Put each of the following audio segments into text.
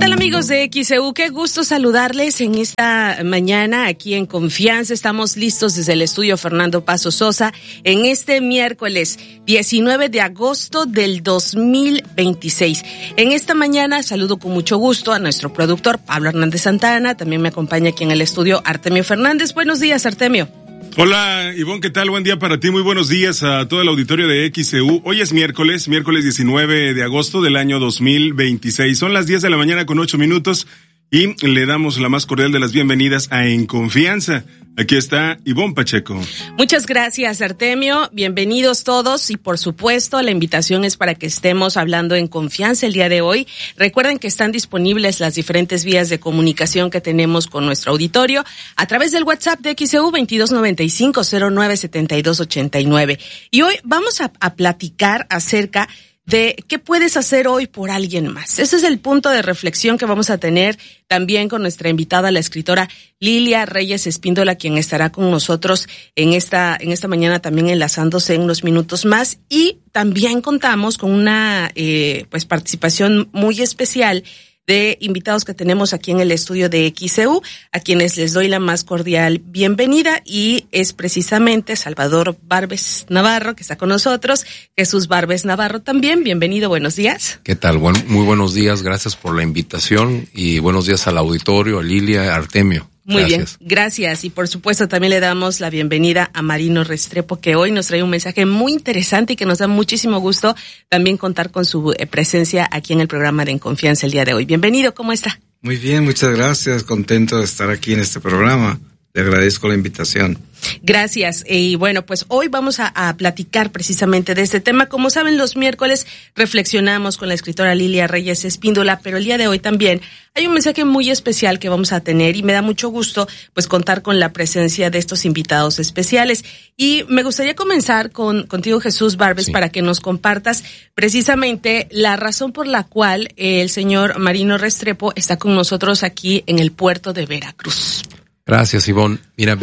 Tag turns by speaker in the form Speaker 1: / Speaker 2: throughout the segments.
Speaker 1: tal, amigos de XEU? Qué gusto saludarles en esta mañana aquí en Confianza. Estamos listos desde el estudio Fernando Paso Sosa en este miércoles 19 de agosto del 2026. En esta mañana saludo con mucho gusto a nuestro productor Pablo Hernández Santana. También me acompaña aquí en el estudio Artemio Fernández. Buenos días, Artemio.
Speaker 2: Hola, Ivonne, ¿qué tal? Buen día para ti, muy buenos días a todo el auditorio de XEU. Hoy es miércoles 19 de agosto del año 2026. Son las 10 de la mañana con 8 minutos y le damos la más cordial de las bienvenidas a En Confianza. Aquí está Ivonne Pacheco.
Speaker 1: Muchas gracias, Artemio. Bienvenidos todos y, por supuesto, la invitación es para que estemos hablando en confianza el día de hoy. Recuerden que están disponibles las diferentes vías de comunicación que tenemos con nuestro auditorio a través del WhatsApp de XEU 2295-097289. Y hoy vamos a platicar acerca de qué puedes hacer hoy por alguien más. Ese es el punto de reflexión que vamos a tener también con nuestra invitada, la escritora Lilia Reyes Espíndola, quien estará con nosotros en esta mañana también enlazándose en unos minutos más. Y también contamos con una participación muy especial de invitados que tenemos aquí en el estudio de XEU, a quienes les doy la más cordial bienvenida, y es precisamente Salvador Barbes Navarro, que está con nosotros, Jesús Barbes Navarro también. Bienvenido, buenos días.
Speaker 3: ¿Qué tal? Muy buenos días, gracias por la invitación y buenos días al auditorio, a Lilia, a Artemio.
Speaker 1: Muy bien, gracias. Y por supuesto también le damos la bienvenida a Marino Restrepo, que hoy nos trae un mensaje muy interesante y que nos da muchísimo gusto también contar con su presencia aquí en el programa de En Confianza el día de hoy. Bienvenido, ¿cómo está?
Speaker 4: Muy bien, muchas gracias, contento de estar aquí en este programa. Le agradezco la invitación.
Speaker 1: Gracias. Y bueno, pues hoy vamos a platicar precisamente de este tema. Como saben, los miércoles reflexionamos con la escritora Lilia Reyes Espíndola, pero el día de hoy también hay un mensaje muy especial que vamos a tener y me da mucho gusto pues contar con la presencia de estos invitados especiales. Y me gustaría comenzar contigo, Jesús Barbes, para que nos compartas precisamente la razón por la cual el señor Marino Restrepo está con nosotros aquí en el puerto de Veracruz.
Speaker 3: Gracias, Ivonne. Mira,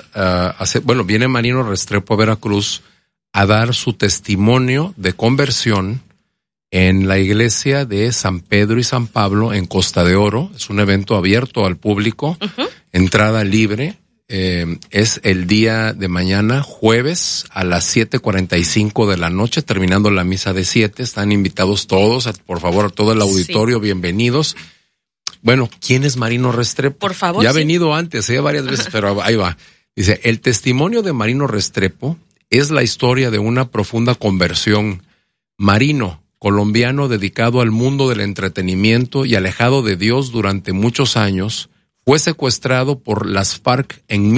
Speaker 3: viene Marino Restrepo a Veracruz a dar su testimonio de conversión en la iglesia de San Pedro y San Pablo en Costa de Oro. Es un evento abierto al público, entrada libre. Es el día de mañana, jueves, a las 7:45 de la noche, terminando la misa de 7. Están invitados todos, por favor, a todo el auditorio, bienvenidos. Bueno, ¿quién es Marino Restrepo?
Speaker 1: Por favor.
Speaker 3: Ya ha venido antes, varias veces, pero ahí va. Dice, el testimonio de Marino Restrepo es la historia de una profunda conversión. Marino, colombiano dedicado al mundo del entretenimiento y alejado de Dios durante muchos años, fue secuestrado por las FARC en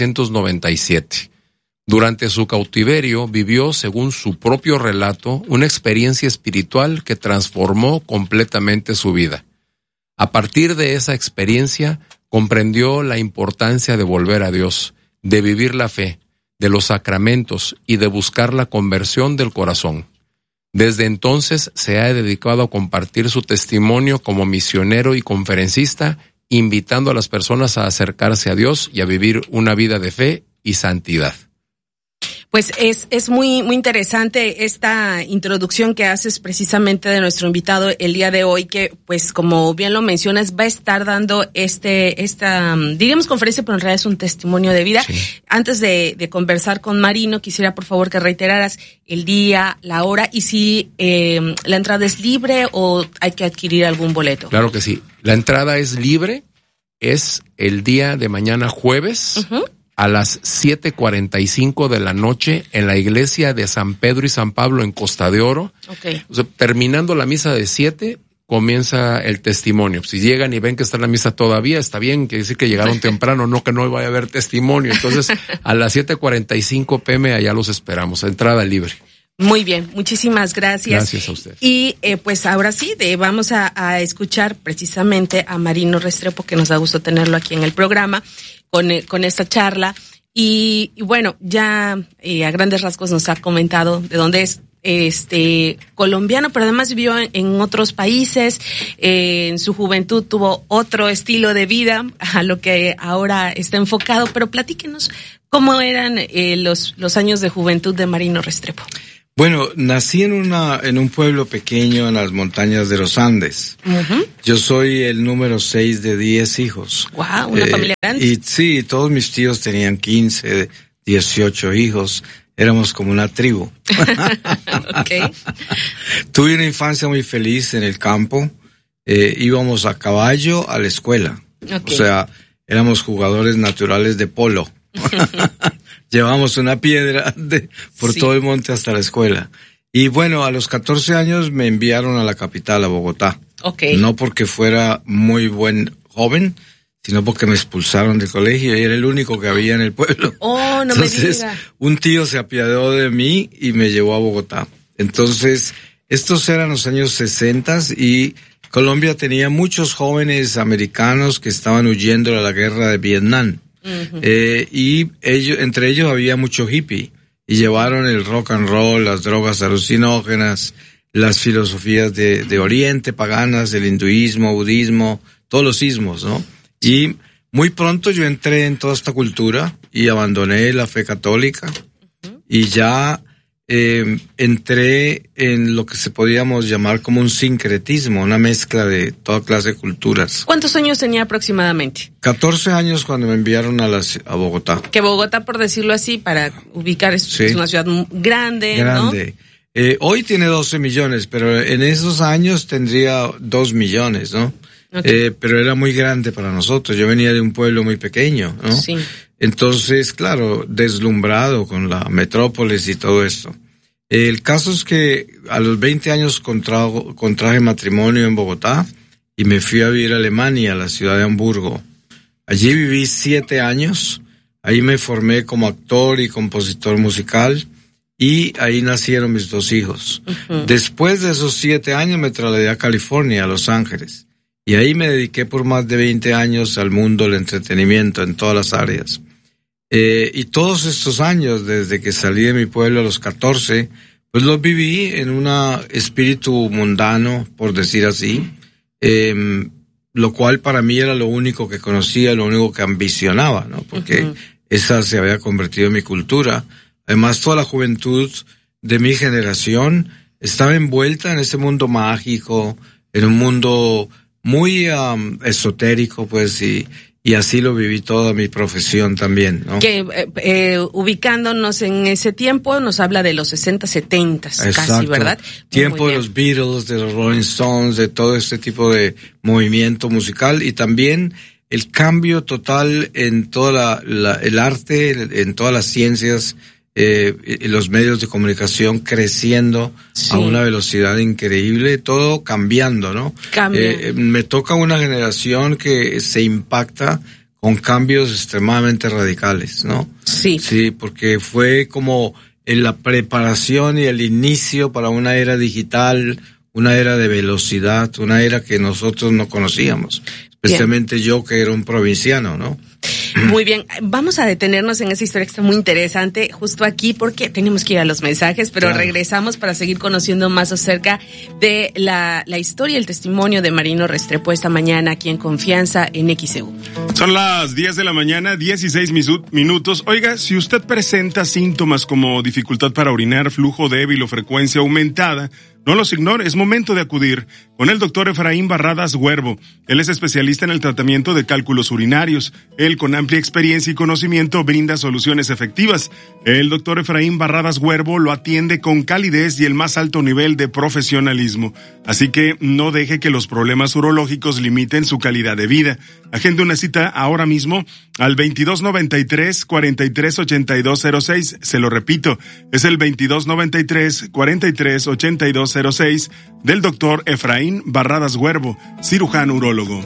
Speaker 3: 1997. Durante su cautiverio vivió, según su propio relato, una experiencia espiritual que transformó completamente su vida. A partir de esa experiencia, comprendió la importancia de volver a Dios, de vivir la fe, de los sacramentos y de buscar la conversión del corazón. Desde entonces se ha dedicado a compartir su testimonio como misionero y conferencista, invitando a las personas a acercarse a Dios y a vivir una vida de fe y santidad.
Speaker 1: Pues es muy interesante esta introducción que haces precisamente de nuestro invitado el día de hoy, que pues como bien lo mencionas va a estar dando esta diríamos conferencia, pero en realidad es un testimonio de vida. Sí. Antes de conversar con Marino, quisiera por favor que reiteraras el día, la hora y si la entrada es libre o hay que adquirir algún boleto.
Speaker 3: Claro que sí. La entrada es libre, es el día de mañana jueves. A las 7:45 de la noche en la iglesia de San Pedro y San Pablo en Costa de Oro. Okay. O sea, terminando la misa de 7, comienza el testimonio. Si llegan y ven que está la misa todavía, está bien, quiere decir que llegaron temprano, no que no vaya a haber testimonio. Entonces, a las 7:45 p.m. allá los esperamos, entrada libre.
Speaker 1: Muy bien, muchísimas gracias.
Speaker 3: Gracias a usted.
Speaker 1: Y pues ahora sí, vamos a escuchar precisamente a Marino Restrepo, que nos da gusto tenerlo aquí en el programa con esta charla. Y bueno, ya a grandes rasgos nos ha comentado de dónde es colombiano, pero además vivió en otros países. En su juventud tuvo otro estilo de vida a lo que ahora está enfocado. Pero platíquenos cómo eran los años de juventud de Marino Restrepo.
Speaker 4: Bueno, nací en un pueblo pequeño en las montañas de los Andes.
Speaker 1: Uh-huh.
Speaker 4: Yo soy el número 6 de 10 hijos.
Speaker 1: Wow, una familia grande.
Speaker 4: Y sí, todos mis tíos tenían 15, 18 hijos. Éramos como una tribu.
Speaker 1: Okay.
Speaker 4: Tuve una infancia muy feliz en el campo. Íbamos a caballo a la escuela.
Speaker 1: Okay.
Speaker 4: O sea, éramos jugadores naturales de polo. Llevamos una piedra por todo el monte hasta la escuela. Y bueno, a los 14 años me enviaron a la capital, a Bogotá.
Speaker 1: Okay.
Speaker 4: No porque fuera muy buen joven, sino porque me expulsaron del colegio y era el único que había en el pueblo.
Speaker 1: Oh, no
Speaker 4: Entonces,
Speaker 1: me diga.
Speaker 4: Un tío se apiadó de mí y me llevó a Bogotá. Entonces, estos eran los años 60 y Colombia tenía muchos jóvenes americanos que estaban huyendo de la guerra de Vietnam. Uh-huh. Y entre ellos había mucho hippie y llevaron el rock and roll, las drogas alucinógenas, las filosofías de Oriente, paganas, el hinduismo, budismo, todos los ismos, ¿no? Y muy pronto yo entré en toda esta cultura y abandoné la fe católica. Uh-huh. Y ya entré en lo que se podíamos llamar como un sincretismo, una mezcla de toda clase de culturas.
Speaker 1: ¿Cuántos años tenía aproximadamente?
Speaker 4: 14 años cuando me enviaron a Bogotá.
Speaker 1: Que Bogotá, por decirlo así, para ubicar, es una ciudad grande, ¿no?
Speaker 4: Hoy tiene 12 millones, pero en esos años tendría 2 millones, ¿no? Okay. Pero era muy grande para nosotros. Yo venía de un pueblo muy pequeño, ¿no?
Speaker 1: Sí.
Speaker 4: Entonces, claro, deslumbrado con la metrópolis y todo esto. El caso es que a los 20 años contraje matrimonio en Bogotá y me fui a vivir a Alemania, a la ciudad de Hamburgo. Allí viví 7 años. Ahí me formé como actor y compositor musical y ahí nacieron mis 2 hijos. Uh-huh. Después de esos 7 años me trasladé a California, a Los Ángeles. Y ahí me dediqué por más de 20 años al mundo del entretenimiento en todas las áreas. Y todos estos años, desde que salí de mi pueblo a los 14, pues los viví en un espíritu mundano, por decir así, lo cual para mí era lo único que conocía, lo único que ambicionaba, ¿no? Porque uh-huh. esa se había convertido en mi cultura. Además, toda la juventud de mi generación estaba envuelta en ese mundo mágico, en un mundo muy esotérico, pues, y así lo viví toda mi profesión también, ¿no?
Speaker 1: Que ubicándonos en ese tiempo nos habla de los 60, 70 casi, ¿verdad?
Speaker 4: Tiempo de los Beatles, de los Rolling Stones, de todo este tipo de movimiento musical y también el cambio total en toda el arte, en todas las ciencias, los medios de comunicación creciendo a una velocidad increíble, todo cambiando, ¿no? Me toca una generación que se impacta con cambios extremadamente radicales, ¿no?
Speaker 1: Sí.
Speaker 4: Sí, porque fue como en la preparación y el inicio para una era digital, una era de velocidad, una era que nosotros no conocíamos, especialmente yo que era un provinciano, ¿no?
Speaker 1: Muy bien, vamos a detenernos en esa historia que está muy interesante justo aquí porque tenemos que ir a los mensajes, pero regresamos para seguir conociendo más acerca de la historia y el testimonio de Marino Restrepo esta mañana aquí en Confianza en XEU.
Speaker 2: Son las 10 de la mañana, 16 minutos. Oiga, si usted presenta síntomas como dificultad para orinar, flujo débil o frecuencia aumentada, no los ignore, es momento de acudir con el doctor Efraín Barradas Huervo. Él es especialista en el tratamiento de cálculos urinarios. Él, con amplia experiencia y conocimiento, brinda soluciones efectivas. El doctor Efraín Barradas Huervo lo atiende con calidez y el más alto nivel de profesionalismo. Así que no deje que los problemas urológicos limiten su calidad de vida. Agende una cita ahora mismo al 2293-438206. Se lo repito, es el 2293-438206 del doctor Efraín Barradas Huervo, cirujano urólogo.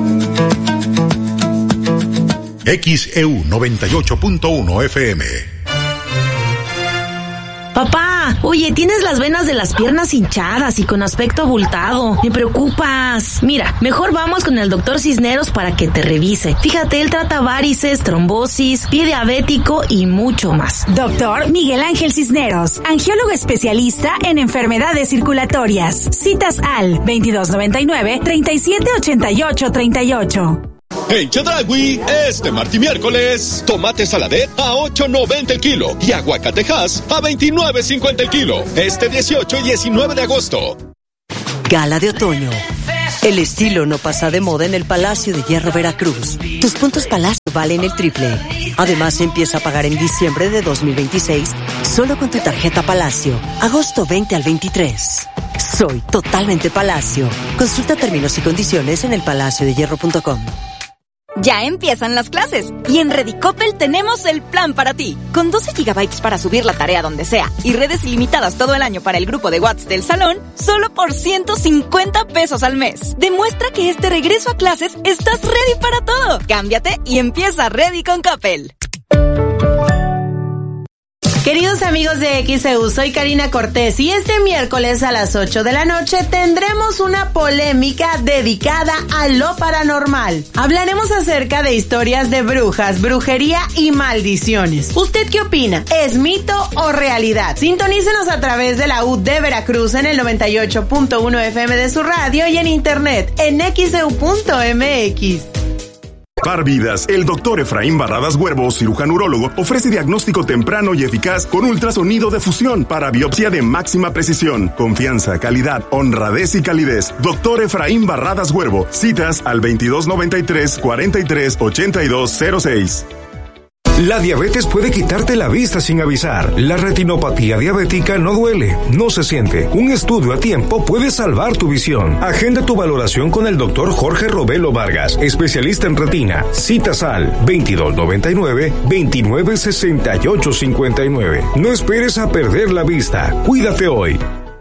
Speaker 5: XEU 98.1 FM.
Speaker 6: Papá, oye, tienes las venas de las piernas hinchadas y con aspecto abultado. Me preocupas. Mira, mejor vamos con el doctor Cisneros para que te revise. Fíjate, él trata varices, trombosis, pie diabético y mucho más.
Speaker 7: Doctor Miguel Ángel Cisneros, angiólogo especialista en enfermedades circulatorias. Citas al 2299-378838.
Speaker 8: En Chedraui, este martes y miércoles, tomate saladet a $8.90 el kilo y aguacatejas a $29.50 el kilo. Este 18 y 19 de agosto.
Speaker 9: Gala de otoño. El estilo no pasa de moda en el Palacio de Hierro Veracruz. Tus puntos Palacio valen el triple. Además, empieza a pagar en diciembre de 2026 solo con tu tarjeta Palacio. Agosto 20 al 23. Soy totalmente Palacio. Consulta términos y condiciones en elpalaciodehierro.com.
Speaker 10: Ya empiezan las clases y en Redicopel tenemos el plan para ti. Con 12 gigabytes para subir la tarea donde sea y redes ilimitadas todo el año para el grupo de WhatsApp del salón, solo por $150 al mes. Demuestra que este regreso a clases estás ready para todo. Cámbiate y empieza Ready con Coppel.
Speaker 6: Queridos amigos de XEU, soy Karina Cortés y este miércoles a las 8 de la noche tendremos una polémica dedicada a lo paranormal. Hablaremos acerca de historias de brujas, brujería y maldiciones. ¿Usted qué opina? ¿Es mito o realidad? Sintonícenos a través de la UD de Veracruz en el 98.1 FM de su radio y en internet en xeu.mx.
Speaker 11: Parvidas, el doctor Efraín Barradas Huervo, cirujano urólogo, ofrece diagnóstico temprano y eficaz con ultrasonido de fusión para biopsia de máxima precisión. Confianza, calidad, honradez y calidez. Doctor Efraín Barradas Huervo. Citas al 2293-438206.
Speaker 12: La diabetes puede quitarte la vista sin avisar. La retinopatía diabética no duele, no se siente. Un estudio a tiempo puede salvar tu visión. Agenda tu valoración con el doctor Jorge Robelo Vargas, especialista en retina. Citas al 2299-296859. No esperes a perder la vista. Cuídate hoy.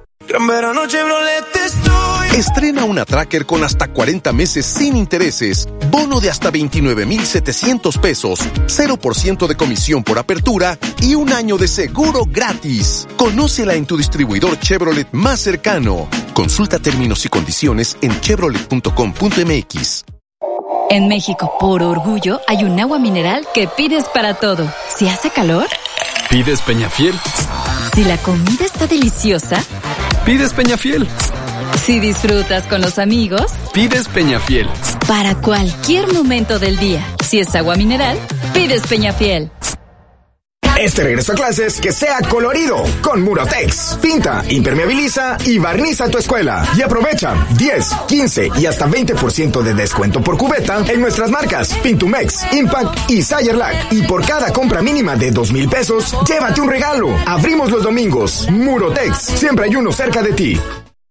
Speaker 8: Estrena una Tracker con hasta 40 meses sin intereses, bono de hasta $29,700, 0% de comisión por apertura y un año de seguro gratis. Conócela en tu distribuidor Chevrolet más cercano. Consulta términos y condiciones en chevrolet.com.mx.
Speaker 13: En México, por orgullo, hay un agua mineral que pides para todo. Si hace calor,
Speaker 14: pides Peñafiel.
Speaker 13: Si la comida está deliciosa,
Speaker 14: pides Peñafiel.
Speaker 13: Si disfrutas con los amigos,
Speaker 14: pides Peñafiel.
Speaker 13: Para cualquier momento del día, si es agua mineral, pides Peñafiel.
Speaker 15: Este regreso a clases que sea colorido con Murotex. Pinta, impermeabiliza y barniza tu escuela. Y aprovecha 10, 15 y hasta 20% de descuento por cubeta en nuestras marcas Pintumex, Impact y Sayerlac. Y por cada compra mínima de $2,000, llévate un regalo. Abrimos los domingos. Murotex, siempre hay uno cerca de ti.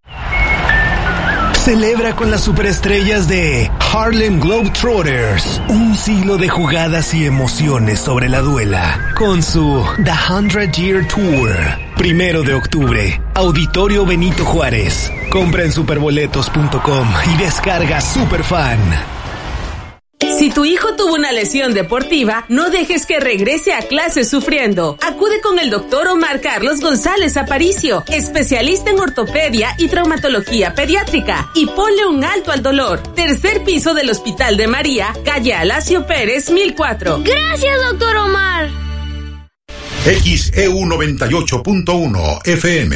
Speaker 16: Celebra con las superestrellas de Harlem Globetrotters, un siglo de jugadas y emociones sobre la duela, con su The 100 Year Tour. 1 de octubre, Auditorio Benito Juárez. Compra en superboletos.com y descarga Superfan.
Speaker 1: Si tu hijo tuvo una lesión deportiva, no dejes que regrese a clases sufriendo. Acude con el doctor Omar Carlos González Aparicio, especialista en ortopedia y traumatología pediátrica, y ponle un alto al dolor. 3er piso del Hospital de María, calle Alacio Pérez, 1004.
Speaker 17: Gracias, doctor Omar.
Speaker 5: XEU 98.1 FM.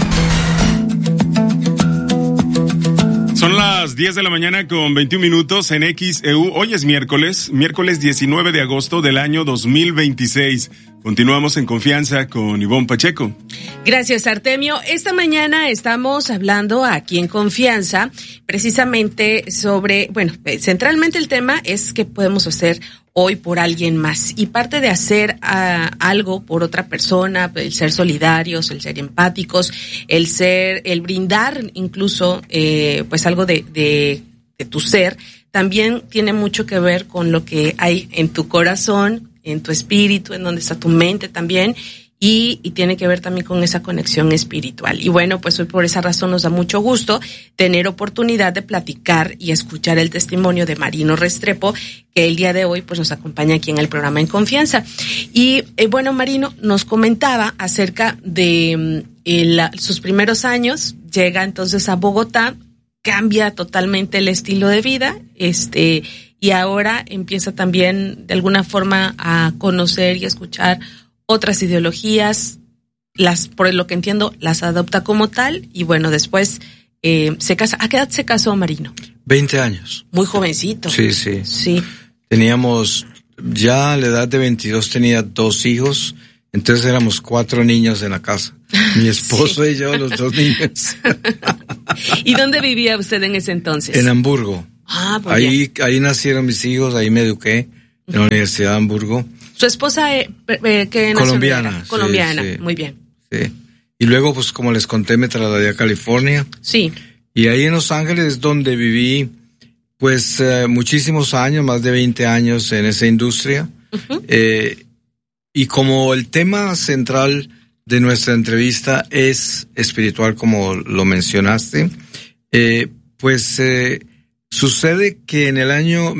Speaker 2: Son las 10 de la mañana con 21 minutos en XEU. Hoy es miércoles 19 de agosto del año 2026. Continuamos en confianza con Ivonne Pacheco.
Speaker 1: Gracias, Artemio. Esta mañana estamos hablando aquí en Confianza precisamente sobre, centralmente el tema es qué podemos hacer hoy por alguien más. Y parte de hacer algo por otra persona, el ser solidarios, el ser empáticos, el brindar incluso algo de tu ser, también tiene mucho que ver con lo que hay en tu corazón, en tu espíritu, en donde está tu mente también, y tiene que ver también con esa conexión espiritual. Y bueno, pues hoy por esa razón nos da mucho gusto tener oportunidad de platicar y escuchar el testimonio de Marino Restrepo, que el día de hoy pues nos acompaña aquí en el programa En Confianza. Y Marino nos comentaba acerca de sus primeros años, llega entonces a Bogotá, cambia totalmente el estilo de vida, y ahora empieza también de alguna forma a conocer y escuchar otras ideologías, por lo que entiendo, las adopta como tal, y bueno, después se casa. ¿A qué edad se casó Marino?
Speaker 4: 20 años.
Speaker 1: Muy jovencito.
Speaker 4: Sí. Teníamos, ya a la edad de 22 tenía 2 hijos, entonces éramos 4 niños en la casa. Mi esposo y yo, los 2 niños.
Speaker 1: ¿Y dónde vivía usted en ese entonces?
Speaker 4: En Hamburgo.
Speaker 1: Ahí
Speaker 4: nacieron mis hijos, ahí me eduqué en la Universidad de Hamburgo.
Speaker 1: ¿Su esposa qué
Speaker 4: colombiana?
Speaker 1: Colombiana,
Speaker 4: sí.
Speaker 1: Muy bien.
Speaker 4: Sí. Y luego, pues como les conté, me trasladé a California.
Speaker 1: Sí.
Speaker 4: Y ahí en Los Ángeles es donde viví, pues, muchísimos años, más de 20 años en esa industria. Uh-huh. Y como el tema central de nuestra entrevista es espiritual, como lo mencionaste, sucede que en el año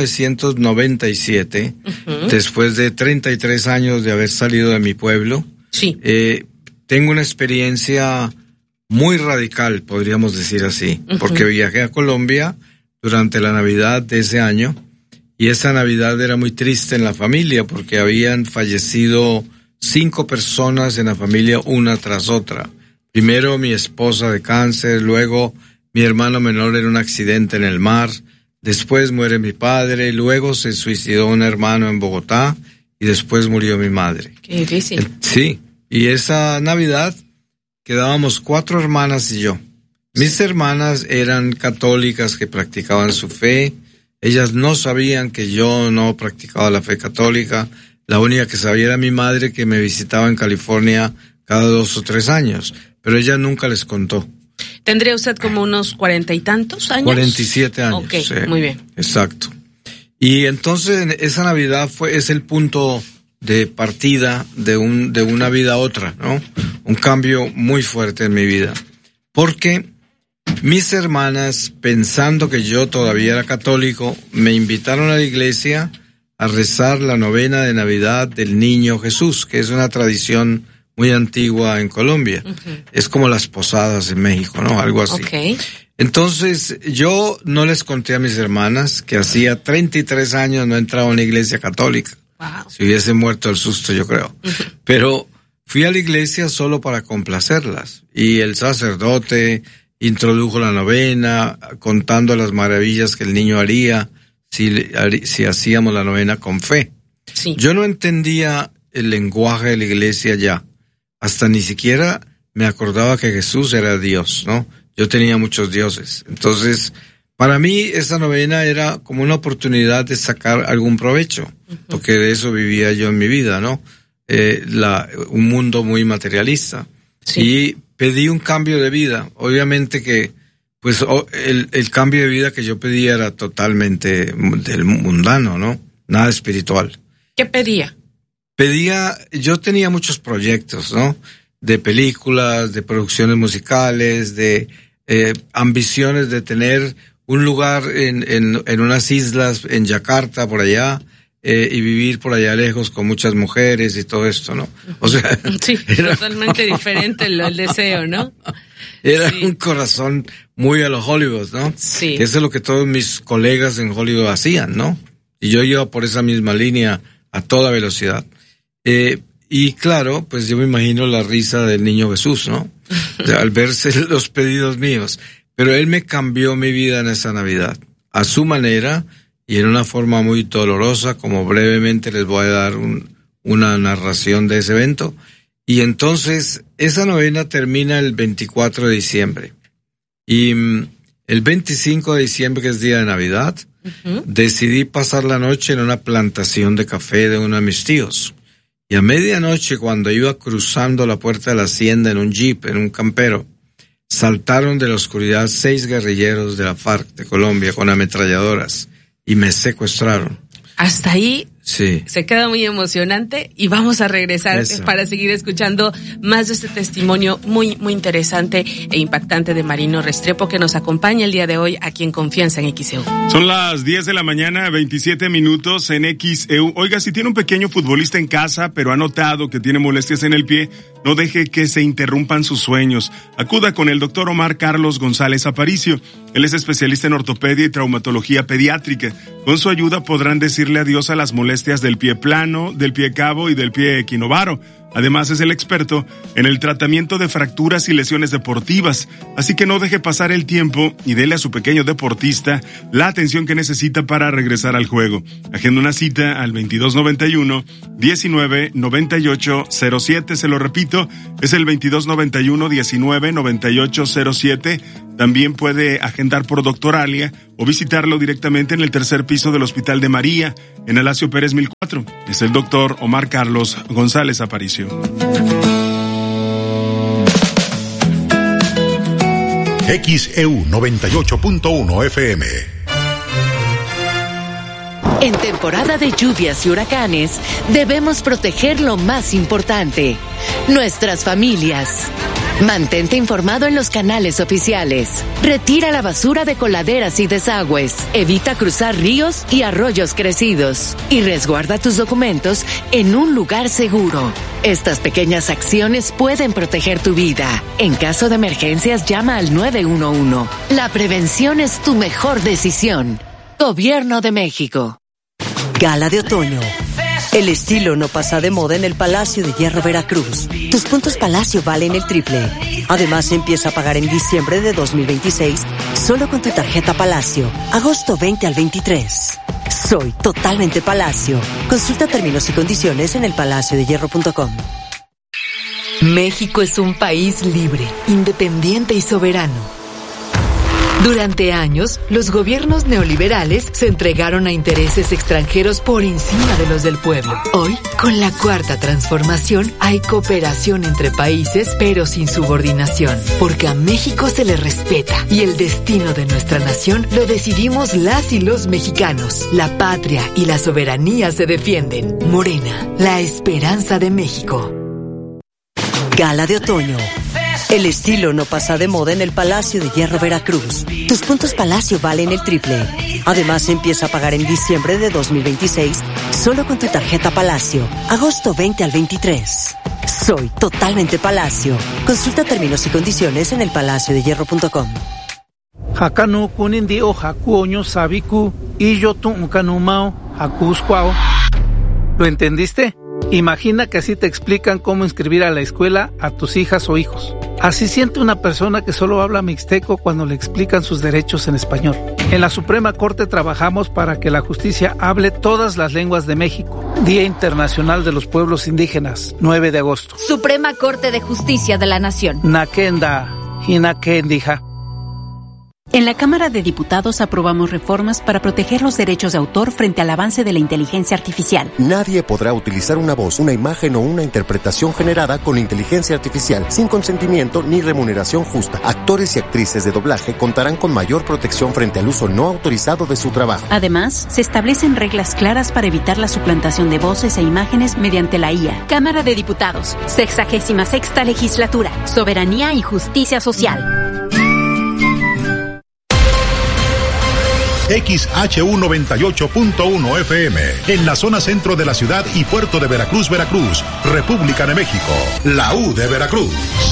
Speaker 4: 1997, uh-huh, después de 33 años de haber salido de mi pueblo,
Speaker 1: sí,
Speaker 4: tengo una experiencia muy radical, podríamos decir así, uh-huh, porque viajé a Colombia durante la Navidad de ese año, y esa Navidad era muy triste en la familia porque habían fallecido 5 personas en la familia una tras otra. Primero mi esposa de cáncer, luego mi hermano menor en un accidente en el mar, después muere mi padre, luego se suicidó un hermano en Bogotá y después murió mi madre.
Speaker 1: Qué difícil.
Speaker 4: Sí, y esa Navidad quedábamos 4 hermanas y yo. Mis hermanas eran católicas que practicaban su fe, ellas no sabían que yo no practicaba la fe católica, la única que sabía era mi madre que me visitaba en California cada 2 o 3 años, pero ella nunca les contó.
Speaker 1: ¿Tendría usted como unos 40 y tantos años?
Speaker 4: 47 años.
Speaker 1: Ok, sí, muy bien.
Speaker 4: Exacto. Y entonces esa Navidad es el punto de partida de una vida a otra, ¿no? Un cambio muy fuerte en mi vida. Porque mis hermanas, pensando que yo todavía era católico, me invitaron a la iglesia a rezar la novena de Navidad del Niño Jesús, que es una tradición muy antigua en Colombia. Uh-huh. Es como las posadas en México, ¿no? Algo así.
Speaker 1: Okay.
Speaker 4: Entonces, yo no les conté a mis hermanas que hacía 33 años no entraba a una iglesia católica.
Speaker 1: Wow.
Speaker 4: Si hubiese muerto el susto, yo creo. Uh-huh. Pero fui a la iglesia solo para complacerlas. Y el sacerdote introdujo la novena, contando las maravillas que el niño haría si hacíamos la novena con fe.
Speaker 1: Sí.
Speaker 4: Yo no entendía el lenguaje de la iglesia ya. Hasta ni siquiera me acordaba que Jesús era Dios, ¿no? Yo tenía muchos dioses. Entonces, para mí esa novena era como una oportunidad de sacar algún provecho, uh-huh, porque de eso vivía yo en mi vida, ¿no? Un mundo muy materialista.
Speaker 1: Sí.
Speaker 4: Y pedí un cambio de vida. Obviamente que, pues, el cambio de vida que yo pedía era totalmente del mundano, ¿no? Nada espiritual.
Speaker 1: ¿Qué pedía?
Speaker 4: Yo tenía muchos proyectos, ¿no? De películas, de producciones musicales, de ambiciones de tener un lugar en unas islas, en Yakarta, por allá, y vivir por allá lejos con muchas mujeres y todo esto, ¿no? O sea,
Speaker 1: sí, era totalmente diferente el deseo, ¿no?
Speaker 4: Era
Speaker 1: sí,
Speaker 4: un corazón muy a los Hollywood, ¿no?
Speaker 1: Sí.
Speaker 4: Eso es lo que todos mis colegas en Hollywood hacían, ¿no? Y yo iba por esa misma línea a toda velocidad. Y claro, pues yo me imagino la risa del niño Jesús, ¿no? Al verse los pedidos míos. Pero él me cambió mi vida en esa Navidad, a su manera y en una forma muy dolorosa, como brevemente les voy a dar una narración de ese evento. Y entonces, esa novena termina el 24 de diciembre. Y el 25 de diciembre, que es día de Navidad, uh-huh, decidí pasar la noche en una plantación de café de uno de mis tíos. Y a medianoche, cuando iba cruzando la puerta de la hacienda en un jeep, en un campero, saltaron de la oscuridad 6 guerrilleros de la FARC de Colombia con ametralladoras y me secuestraron.
Speaker 1: Hasta ahí
Speaker 4: sí,
Speaker 1: se queda muy emocionante y vamos a regresar para seguir escuchando más de este testimonio muy, muy interesante e impactante de Marino Restrepo, que nos acompaña el día de hoy aquí en Confianza en XEU.
Speaker 2: Son las 10 de la mañana, 27 minutos en XEU. Oiga, si tiene un pequeño futbolista en casa, pero ha notado que tiene molestias en el pie, no deje que se interrumpan sus sueños. Acuda con el doctor Omar Carlos González Aparicio. Él es especialista en ortopedia y traumatología pediátrica. Con su ayuda podrán decirle adiós a las molestias del pie plano, del pie cabo y del pie equinovaro. Además, es el experto en el tratamiento de fracturas y lesiones deportivas, así que no deje pasar el tiempo y dele a su pequeño deportista la atención que necesita para regresar al juego. Agenda una cita al 2291-199807. Se lo repito, es el 2291-199807. También puede agendar por Doctoralia o visitarlo directamente en el tercer piso del Hospital de María, en Alasio Pérez 1004. Es el doctor Omar Carlos González Aparicio.
Speaker 5: XEU 98.1 FM.
Speaker 18: En temporada de lluvias y huracanes, debemos proteger lo más importante, nuestras familias. Mantente informado en los canales oficiales. Retira la basura de coladeras y desagües. Evita cruzar ríos y arroyos crecidos. Y resguarda tus documentos en un lugar seguro. Estas pequeñas acciones pueden proteger tu vida. En caso de emergencias, llama al 911. La prevención es tu mejor decisión. Gobierno de México.
Speaker 9: Gala de otoño. El estilo no pasa de moda en el Palacio de Hierro Veracruz. Tus puntos Palacio valen el triple. Además, empieza a pagar en diciembre de 2026 solo con tu tarjeta Palacio. Agosto 20 al 23. Soy totalmente Palacio. Consulta términos y condiciones en elpalaciodehierro.com.
Speaker 19: México es un país libre, independiente y soberano. Durante años, los gobiernos neoliberales se entregaron a intereses extranjeros por encima de los del pueblo. Hoy, con la Cuarta Transformación, hay cooperación entre países, pero sin subordinación, porque a México se le respeta y el destino de nuestra nación lo decidimos las y los mexicanos. La patria y la soberanía se defienden. Morena, la esperanza de México.
Speaker 9: Gala de otoño. El estilo no pasa de moda en el Palacio de Hierro Veracruz. Tus puntos Palacio valen el triple. Además, empieza a pagar en diciembre de 2026 solo con tu tarjeta Palacio. Agosto 20 al 23. Soy totalmente Palacio. Consulta términos y condiciones en elpalaciodehierro.com.
Speaker 20: Hakanu kunindi o hakuoño sabiku y yo tu ukanumao hakuskwao. ¿Lo entendiste? Imagina que así te explican cómo inscribir a la escuela a tus hijas o hijos. Así siente una persona que solo habla mixteco cuando le explican sus derechos en español. En la Suprema Corte trabajamos para que la justicia hable todas las lenguas de México. Día Internacional de los Pueblos Indígenas, 9 de agosto.
Speaker 21: Suprema Corte de Justicia de la Nación.
Speaker 20: Nakenda, Hinakendija.
Speaker 22: En la Cámara de Diputados aprobamos reformas para proteger los derechos de autor frente al avance de la inteligencia artificial.
Speaker 23: Nadie podrá utilizar una voz, una imagen o una interpretación generada con inteligencia artificial sin consentimiento ni remuneración justa. Actores y actrices de doblaje contarán con mayor protección frente al uso no autorizado de su trabajo.
Speaker 22: Además, se establecen reglas claras para evitar la suplantación de voces e imágenes mediante la IA.
Speaker 21: Cámara de Diputados, 66ª Legislatura, Soberanía y Justicia Social.
Speaker 5: XHU 98.1 FM, en la zona centro de la ciudad y puerto de Veracruz, Veracruz, República de México, la U de Veracruz.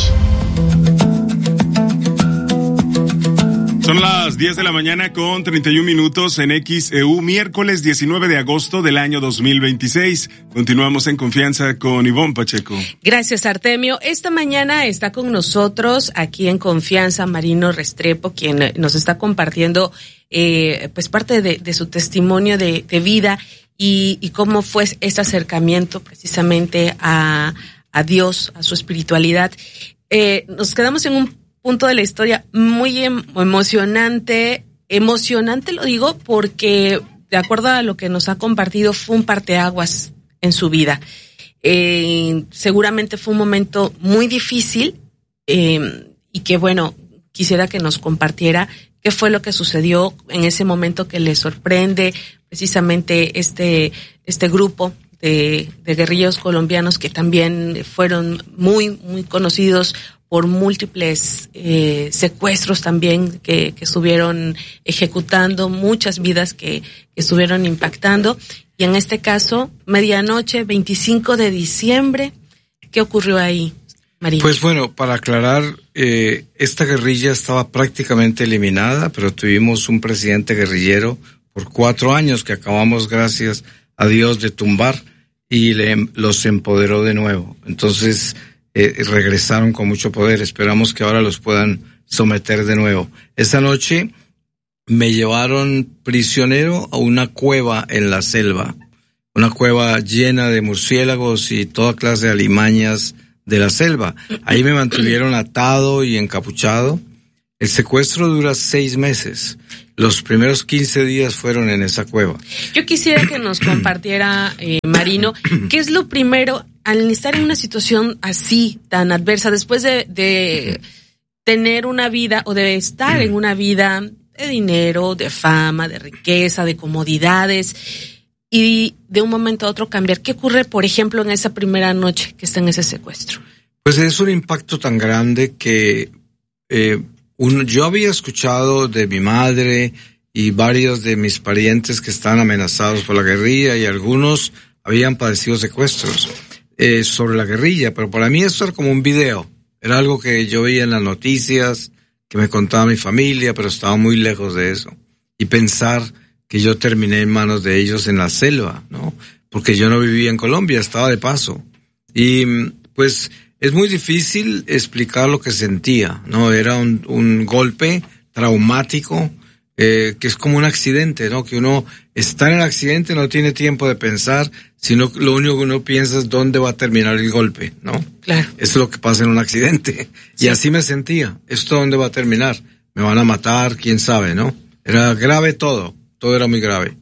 Speaker 2: Son las 10 de la mañana con 31 minutos en XEU, miércoles 19 de agosto del año 2026. Continuamos en confianza con Ivonne Pacheco.
Speaker 1: Gracias, Artemio. Esta mañana está con nosotros aquí en Confianza Marino Restrepo, quien nos está compartiendo pues parte de su testimonio de vida y cómo fue este acercamiento precisamente a Dios, a su espiritualidad. Nos quedamos en un punto de la historia muy emocionante lo digo porque de acuerdo a lo que nos ha compartido fue un parteaguas en su vida. Seguramente fue un momento muy difícil y que bueno, quisiera que nos compartiera qué fue lo que sucedió en ese momento que le sorprende precisamente este grupo de guerrilleros colombianos que también fueron muy conocidos por múltiples secuestros también que estuvieron ejecutando, muchas vidas que estuvieron impactando. Y en este caso, medianoche, 25 de diciembre, ¿qué ocurrió ahí, María?
Speaker 4: Pues bueno, para aclarar, esta guerrilla estaba prácticamente eliminada, pero tuvimos un presidente guerrillero por 4 años que acabamos, gracias a Dios, de tumbar. y los empoderó de nuevo. Entonces regresaron con mucho poder. Esperamos que ahora los puedan someter de nuevo. Esa noche me llevaron prisionero a una cueva en la selva, una cueva llena de murciélagos y toda clase de alimañas de la selva. Ahí me mantuvieron atado y encapuchado. El secuestro dura 6 meses. Los primeros 15 días fueron en esa cueva.
Speaker 1: Yo quisiera que nos compartiera, Marino, ¿qué es lo primero al estar en una situación así, tan adversa, después de tener una vida o de estar en una vida de dinero, de fama, de riqueza, de comodidades, y de un momento a otro cambiar? ¿Qué ocurre, por ejemplo, en esa primera noche que está en ese secuestro?
Speaker 4: Pues es un impacto tan grande que yo había escuchado de mi madre y varios de mis parientes que están amenazados por la guerrilla, y algunos habían padecido secuestros sobre la guerrilla, pero para mí esto era como un video, era algo que yo veía en las noticias, que me contaba mi familia, pero estaba muy lejos de eso. Y pensar que yo terminé en manos de ellos en la selva, ¿no? Porque yo no vivía en Colombia, estaba de paso. Y pues es muy difícil explicar lo que sentía, ¿no? Era un golpe traumático, que es como un accidente, ¿no? Que uno está en el accidente, no tiene tiempo de pensar, sino lo único que uno piensa es dónde va a terminar el golpe, ¿no? Claro. Eso es lo que pasa en un accidente. Sí. Y así me sentía. ¿Esto dónde va a terminar? ¿Me van a matar? ¿Quién sabe, no? Era grave todo era muy grave.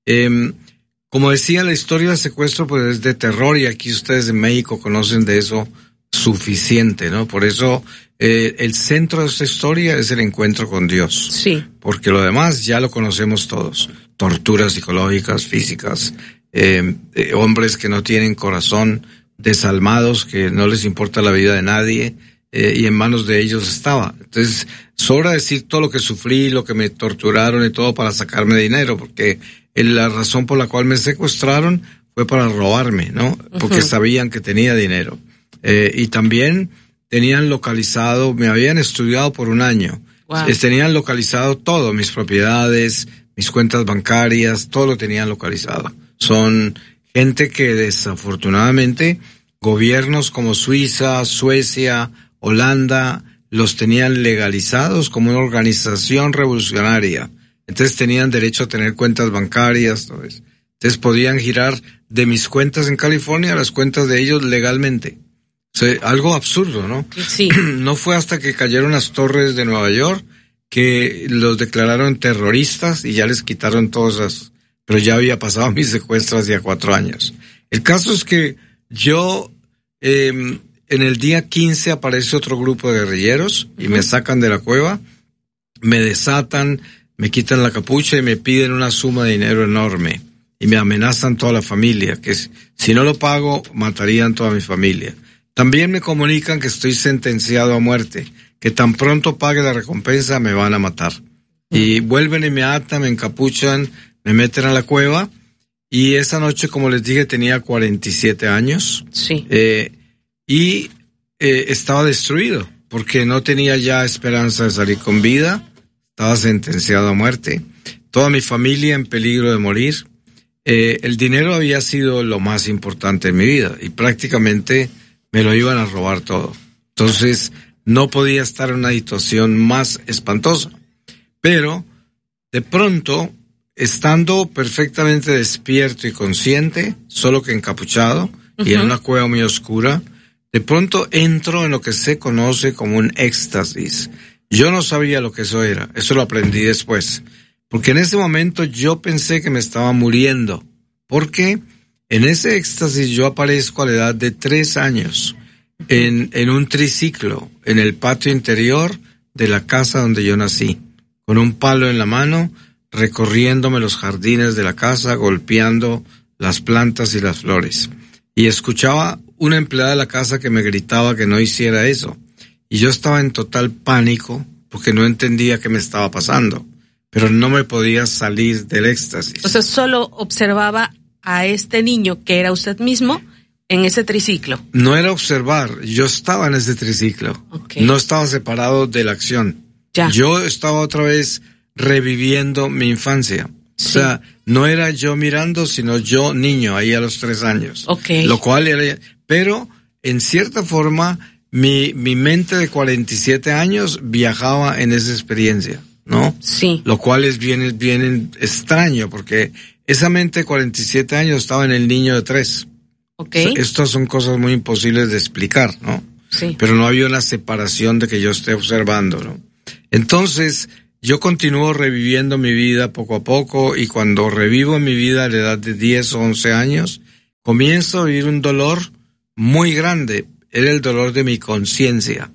Speaker 4: Como decía, la historia del secuestro pues es de terror, y aquí ustedes en México conocen de eso suficiente, ¿no? Por eso el centro de esta historia es el encuentro con Dios. Sí. Porque lo demás ya lo conocemos todos. Torturas psicológicas, físicas, hombres que no tienen corazón, desalmados, que no les importa la vida de nadie, y en manos de ellos estaba. Entonces, sobra decir todo lo que sufrí, lo que me torturaron y todo para sacarme dinero, porque la razón por la cual me secuestraron fue para robarme, ¿no? Porque sabían que tenía dinero. Y también tenían localizado, me habían estudiado por 1 año. Wow. Tenían localizado todo, mis propiedades, mis cuentas bancarias, todo lo tenían localizado. Son gente que desafortunadamente gobiernos como Suiza, Suecia, Holanda los tenían legalizados como una organización revolucionaria. Entonces tenían derecho a tener cuentas bancarias, todo eso. Entonces podían girar de mis cuentas en California a las cuentas de ellos legalmente. O sea, algo absurdo, ¿no? Sí. No fue hasta que cayeron las torres de Nueva York que los declararon terroristas y ya les quitaron todas esas, pero ya había pasado mi secuestro hacía 4 años. El caso es que yo, en el día 15 aparece otro grupo de guerrilleros y me sacan de la cueva, me desatan, me quitan la capucha y me piden una suma de dinero enorme y me amenazan toda la familia, que si no lo pago matarían toda mi familia. También me comunican que estoy sentenciado a muerte, que tan pronto pague la recompensa me van a matar. Y vuelven y me atan, me encapuchan, me meten a la cueva, y esa noche, como les dije, tenía 47 años. Sí. Y estaba destruido, porque no tenía ya esperanza de salir con vida, estaba sentenciado a muerte, toda mi familia en peligro de morir. El dinero había sido lo más importante en mi vida, y prácticamente me lo iban a robar todo. Entonces, no podía estar en una situación más espantosa. Pero, de pronto, estando perfectamente despierto y consciente, solo que encapuchado, y en una cueva muy oscura, de pronto entro en lo que se conoce como un éxtasis. Yo no sabía lo que eso era, eso lo aprendí después. Porque en ese momento yo pensé que me estaba muriendo. Porque en ese éxtasis yo aparezco a la edad de 3 años, en un triciclo, en el patio interior de la casa donde yo nací, con un palo en la mano, recorriéndome los jardines de la casa, golpeando las plantas y las flores. Y escuchaba una empleada de la casa que me gritaba que no hiciera eso. Y yo estaba en total pánico porque no entendía qué me estaba pasando, pero no me podía salir del éxtasis.
Speaker 1: O sea, solo observaba a este niño que era usted mismo en ese triciclo.
Speaker 4: No era observar, yo estaba en ese triciclo. Okay. No estaba separado de la acción. Ya. Yo estaba otra vez reviviendo mi infancia. O sea, no era yo mirando, sino yo niño, ahí a los 3 años.
Speaker 1: Okay.
Speaker 4: Lo cual era, pero en cierta forma, mi mente de 47 años viajaba en esa experiencia, ¿no?
Speaker 1: Sí.
Speaker 4: Lo cual es bien extraño, porque esa mente de 47 años estaba en el niño de 3.
Speaker 1: Okay.
Speaker 4: O sea, estas son cosas muy imposibles de explicar, ¿no?
Speaker 1: Sí.
Speaker 4: Pero no había una separación de que yo esté observando, ¿no? Entonces, yo continúo reviviendo mi vida poco a poco, y cuando revivo mi vida a la edad de 10 o 11 años, comienzo a vivir un dolor muy grande. Era el dolor de mi conciencia,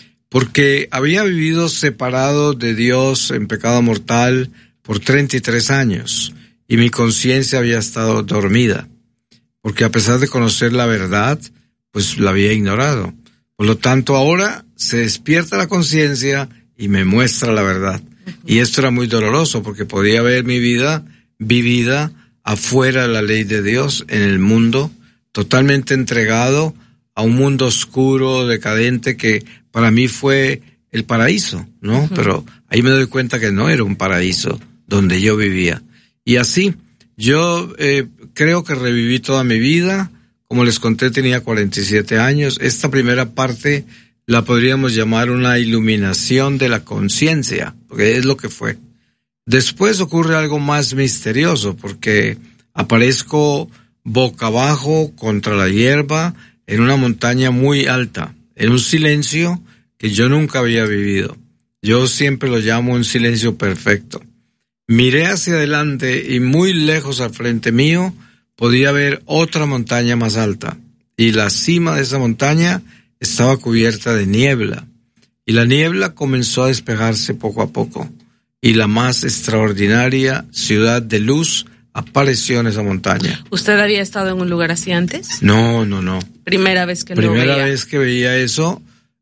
Speaker 4: porque había vivido separado de Dios en pecado mortal por 33 años, y mi conciencia había estado dormida, porque a pesar de conocer la verdad, pues la había ignorado. Por lo tanto, ahora se despierta la conciencia y me muestra la verdad. Y esto era muy doloroso, porque podía ver mi vida vivida afuera de la ley de Dios, en el mundo, totalmente entregado a un mundo oscuro, decadente, que para mí fue el paraíso, ¿no? Pero ahí me doy cuenta que no era un paraíso donde yo vivía. Y así, yo creo que reviví toda mi vida. Como les conté, tenía 47 años. Esta primera parte la podríamos llamar una iluminación de la conciencia, porque es lo que fue. Después ocurre algo más misterioso, porque aparezco boca abajo contra la hierba en una montaña muy alta, en un silencio que yo nunca había vivido. Yo siempre lo llamo un silencio perfecto. Miré hacia adelante y muy lejos al frente mío podía ver otra montaña más alta, y la cima de esa montaña estaba cubierta de niebla, y la niebla comenzó a despejarse poco a poco, y la más extraordinaria ciudad de luz apareció en esa montaña.
Speaker 1: ¿Usted había estado en un lugar así antes?
Speaker 4: No.
Speaker 1: Primera vez que lo veía.
Speaker 4: Primera vez que veía eso.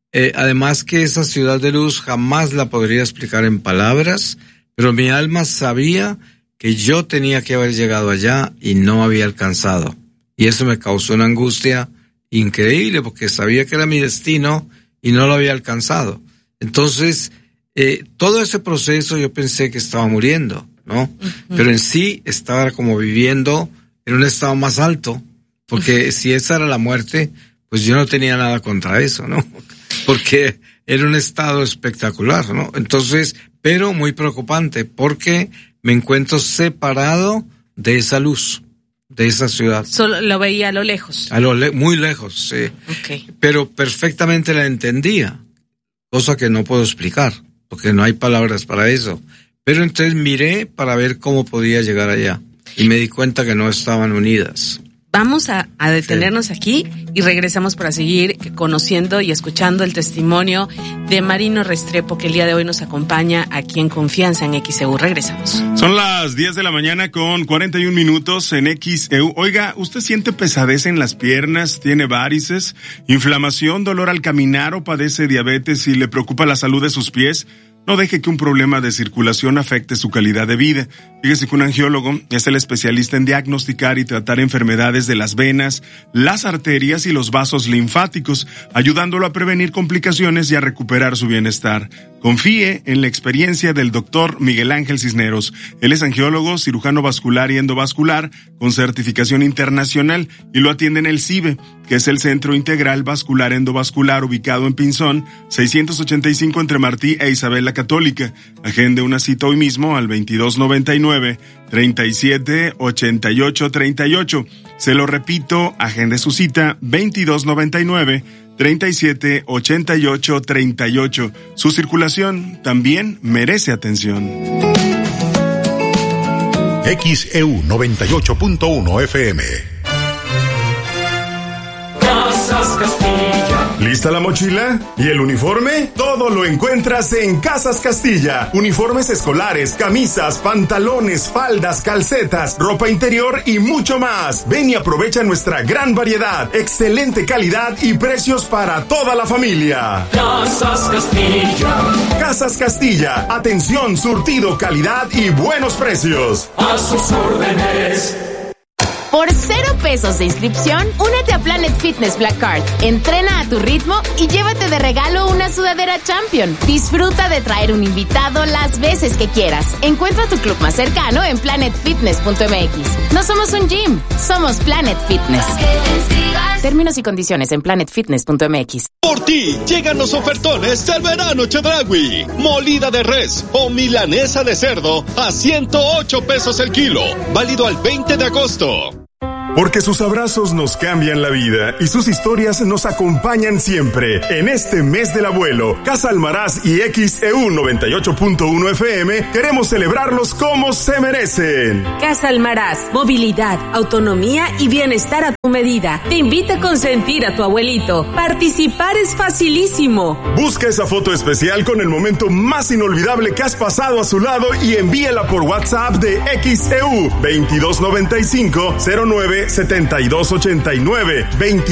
Speaker 4: Además que esa ciudad de luz jamás la podría explicar en palabras, pero mi alma sabía que yo tenía que haber llegado allá y no había alcanzado. Y eso me causó una angustia increíble, porque sabía que era mi destino y no lo había alcanzado. Entonces, todo ese proceso yo pensé que estaba muriendo, ¿no? Uh-huh. Pero en sí estaba como viviendo en un estado más alto, porque si esa era la muerte, pues yo no tenía nada contra eso, ¿no? Porque era un estado espectacular, ¿no? Entonces, pero muy preocupante, porque me encuentro separado de esa luz, de esa ciudad.
Speaker 1: Solo lo veía a lo lejos.
Speaker 4: Muy lejos, sí.
Speaker 1: Okay.
Speaker 4: Pero perfectamente la entendía, cosa que no puedo explicar, porque no hay palabras para eso. Pero entonces miré para ver cómo podía llegar allá, y me di cuenta que no estaban unidas.
Speaker 1: Vamos a detenernos aquí y regresamos para seguir conociendo y escuchando el testimonio de Marino Restrepo, que el día de hoy nos acompaña aquí en Confianza en XEU. Regresamos.
Speaker 2: Son las 10 de la mañana con 41 minutos en XEU. Oiga, ¿usted siente pesadez en las piernas, tiene varices, inflamación, dolor al caminar o padece diabetes y le preocupa la salud de sus pies? No deje que un problema de circulación afecte su calidad de vida. Fíjese que un angiólogo es el especialista en diagnosticar y tratar enfermedades de las venas, las arterias y los vasos linfáticos, ayudándolo a prevenir complicaciones y a recuperar su bienestar. Confíe en la experiencia del doctor Miguel Ángel Cisneros. Él es angiólogo, cirujano vascular y endovascular con certificación internacional y lo atiende en el CIVE, que es el Centro Integral Vascular Endovascular ubicado en Pinzón, 685 entre Martí e Isabel la Católica. Agende una cita hoy mismo al 2299-378838. Se lo repito, agende su cita 2299-378838. Su circulación también merece atención.
Speaker 5: XEU 98.1 FM.
Speaker 3: Casas Castilla.
Speaker 11: ¿Lista la mochila? ¿Y el uniforme? Todo lo encuentras en Casas Castilla. Uniformes escolares, camisas, pantalones, faldas, calcetas, ropa interior y mucho más. Ven y aprovecha nuestra gran variedad, excelente calidad y precios para toda la familia.
Speaker 3: Casas Castilla.
Speaker 11: Casas Castilla. Atención, surtido, calidad y buenos precios.
Speaker 3: A sus órdenes.
Speaker 6: Por 0 pesos de inscripción, únete a Planet Fitness Black Card. Entrena a tu ritmo y llévate de regalo una sudadera Champion. Disfruta de traer un invitado las veces que quieras. Encuentra tu club más cercano en planetfitness.mx. No somos un gym, somos Planet Fitness. Términos y condiciones en planetfitness.mx.
Speaker 7: Por ti llegan los ofertones del verano Chedraui. Molida de res o milanesa de cerdo a 108 pesos el kilo. Válido al 20 de agosto.
Speaker 11: Porque sus abrazos nos cambian la vida y sus historias nos acompañan siempre. En este mes del abuelo, Casa Almaraz y XEU 98.1 FM queremos celebrarlos como se merecen.
Speaker 10: Casa Almaraz, movilidad, autonomía y bienestar a tu medida. Te invita a consentir a tu abuelito. Participar es facilísimo.
Speaker 11: Busca esa foto especial con el momento más inolvidable que has pasado a su lado y envíala por WhatsApp de XEU 2295-09-7289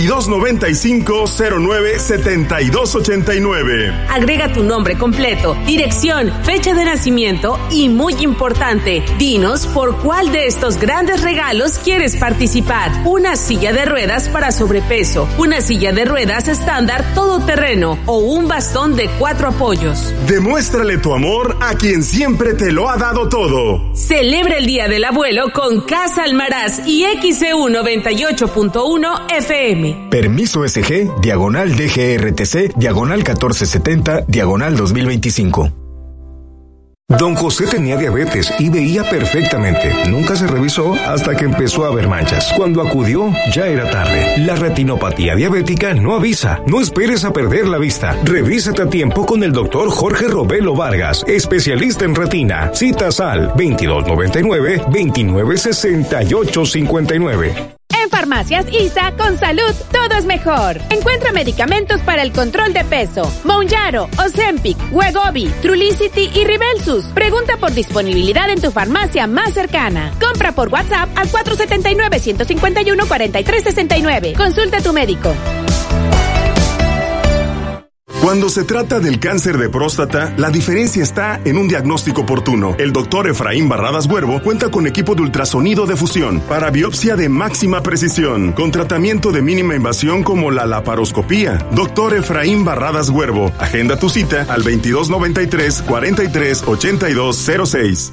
Speaker 11: 2295-09-7289.
Speaker 10: Agrega tu nombre completo, dirección, fecha de nacimiento y, muy importante, dinos por cuál de estos grandes regalos quieres participar. Una silla de ruedas para sobrepeso, una silla de ruedas estándar todoterreno o un bastón de 4 apoyos.
Speaker 11: Demuéstrale tu amor a quien siempre te lo ha dado todo.
Speaker 10: Celebra el Día del Abuelo con Casa Almaraz y XEU 98.1 FM.
Speaker 15: Permiso SG, diagonal DGRTC, diagonal 1470, diagonal 2025.
Speaker 12: Don José tenía diabetes y veía perfectamente. Nunca se revisó hasta que empezó a ver manchas. Cuando acudió, ya era tarde. La retinopatía diabética no avisa. No esperes a perder la vista. Revísate a tiempo con el doctor Jorge Robelo Vargas, especialista en retina. Citas al 2299-296859.
Speaker 24: En Farmacias ISA, con salud, todo es mejor. Encuentra medicamentos para el control de peso. Mounjaro, Ozempic, Wegovy, Trulicity y Ribelsus. Pregunta por disponibilidad en tu farmacia más cercana. Compra por WhatsApp al 479-151-4369. Consulta a tu médico.
Speaker 11: Cuando se trata del cáncer de próstata, la diferencia está en un diagnóstico oportuno. El doctor Efraín Barradas Huervo cuenta con equipo de ultrasonido de fusión para biopsia de máxima precisión, con tratamiento de mínima invasión como la laparoscopía. Doctor Efraín Barradas Huervo, agenda tu cita al 2293-438206.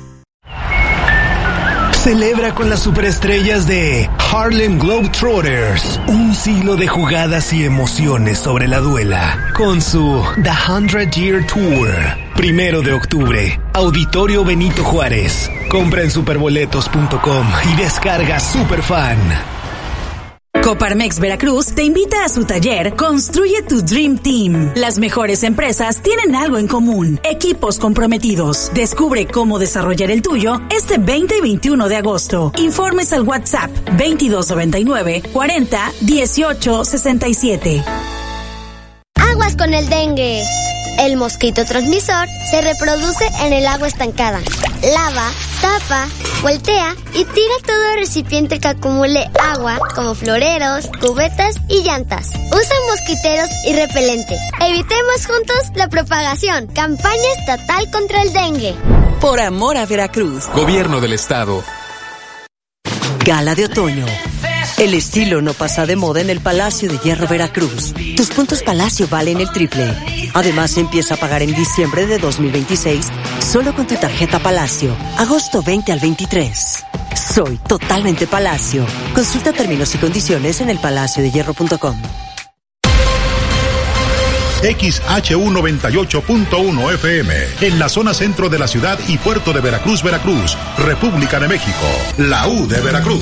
Speaker 16: Celebra con las superestrellas de Harlem Globetrotters un siglo de jugadas y emociones sobre la duela con su The 100 Year Tour. 1 de octubre, Auditorio Benito Juárez. Compra en superboletos.com y descarga Superfan.
Speaker 25: Coparmex Veracruz te invita a su taller Construye tu Dream Team. Las mejores empresas tienen algo en común: equipos comprometidos. Descubre cómo desarrollar el tuyo este 20 y 21 de agosto. Informes al WhatsApp 2299 40 18 67.
Speaker 26: Aguas con el dengue. El mosquito transmisor se reproduce en el agua estancada. Lava, tapa, voltea y tira todo recipiente que acumule agua, como floreros, cubetas y llantas. Usa mosquiteros y repelente. Evitemos juntos la propagación. Campaña estatal contra el dengue.
Speaker 9: Por amor a Veracruz.
Speaker 14: Gobierno del Estado.
Speaker 9: Gala de otoño. El estilo no pasa de moda en el Palacio de Hierro Veracruz. Tus puntos Palacio valen el triple. Además, empieza a pagar en diciembre de 2026 solo con tu tarjeta Palacio. Agosto 20 al 23. Soy totalmente Palacio. Consulta términos y condiciones en elpalaciodehierro.com.
Speaker 5: XHU 98.1 FM, en la zona centro de la ciudad y puerto de Veracruz, Veracruz, República de México, la U de Veracruz.